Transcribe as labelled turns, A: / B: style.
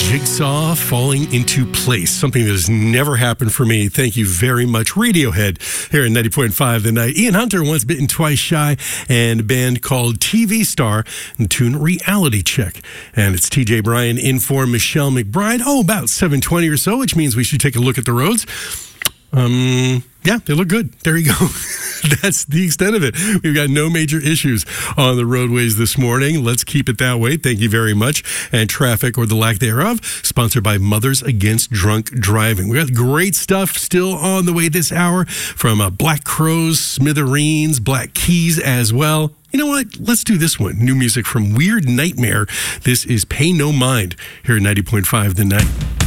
A: Jigsaw falling into place, something that has never happened for me. Thank you very much, Radiohead, here in 90.5 The Night. Ian Hunter, Once Bitten, Twice Shy, and a band called TV Star, and tune Reality Check. And it's TJ Bryan in for Michelle McBride. About 7:20 or so, which means we should take a look at the roads. Yeah, they look good. There you go. That's the extent of it. We've got no major issues on the roadways this morning. Let's keep it that way. Thank you very much. And traffic, or the lack thereof, sponsored by Mothers Against Drunk Driving. We got great stuff still on the way this hour from Black Crowes, Smithereens, Black Keys as well. You know what? Let's do this one. New music from Weird Nightmare. This is Pay No Mind here at 90.5 The Night.